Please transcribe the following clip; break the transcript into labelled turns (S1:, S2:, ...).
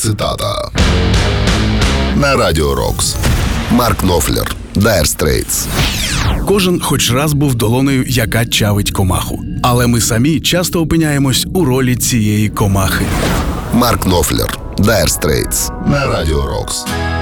S1: цитата. На Радіо Рокс. Марк Knopfler, Dire Straits.
S2: Кожен хоч раз був долонею, яка чавить комаху. Але ми самі часто опиняємось у ролі цієї комахи.
S1: Марк Knopfler, Dire Straits. На Радіо Рокс.